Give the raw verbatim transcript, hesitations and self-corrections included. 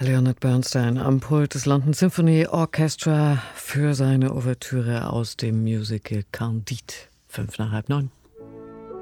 Leonard Bernstein am Pult des London Symphony Orchestra für seine Ouvertüre aus dem Musical Candide. Fünf nach halb neun.